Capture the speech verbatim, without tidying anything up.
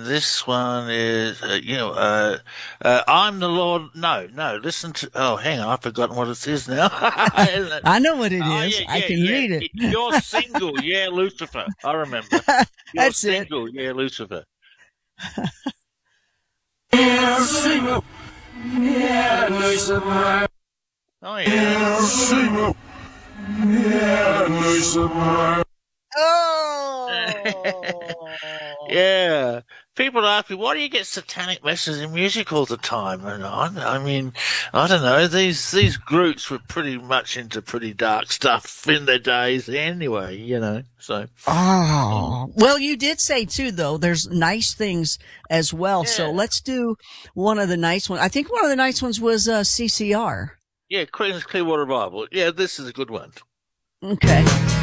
this one is, uh, you know, uh, uh, I'm the Lord. No, no, listen to, oh, hang on, I've forgotten what it is now. I know what it Oh, is. yeah, I yeah, can yeah. read it. Y- You're single, yeah, Lucifer. I remember. You're That's it. single, yeah, Lucifer. Oh, yeah. Oh. Yeah. People ask me, why do you get satanic messages in music all the time? And I, I mean, I don't know. These these groups were pretty much into pretty dark stuff in their days anyway, you know. So, mm, Oh, well, you did say too, though, there's nice things as well. So yeah. let's do one of the nice ones. I think one of the nice ones was, uh, C C R. Yeah, Queen's Clearwater Bible. Yeah, this is a good one. Okay.